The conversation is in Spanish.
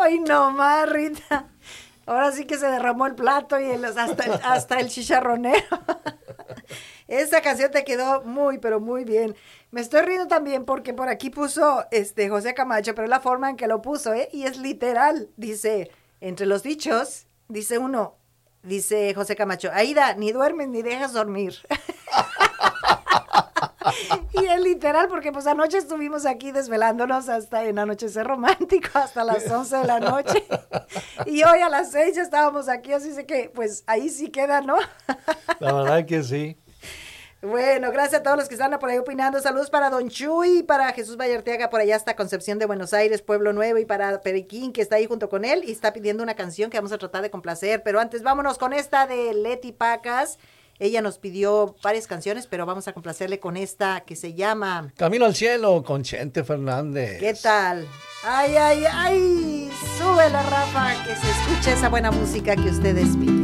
Hoy no más, Rita. Ahora sí que se derramó el plato y hasta el chicharronero. Esa canción te quedó muy, pero muy bien. Me estoy riendo también porque por aquí puso José Camacho, pero es la forma en que lo puso, ¿eh? Y es literal. Dice, entre los dichos, dice José Camacho, Aida, ni duermes ni dejas dormir. Y es literal porque pues anoche estuvimos aquí desvelándonos hasta en Anochecer Romántico hasta las 11 de la noche y hoy a las 6 ya estábamos aquí, así que pues ahí sí queda, ¿no? La verdad que sí. Bueno, gracias a todos los que están por ahí opinando. Saludos para Don Chuy, para Jesús Vallarteaga, por allá hasta Concepción de Buenos Aires, Pueblo Nuevo, y para Periquín, que está ahí junto con él y está pidiendo una canción que vamos a tratar de complacer. Pero antes vámonos con esta de Leti Pacas. Ella nos pidió varias canciones, pero vamos a complacerle con esta que se llama Camino al Cielo, con Chente Fernández. ¿Qué tal? ¡Ay, ay, ay! Súbela, Rafa, que se escuche esa buena música que ustedes piden.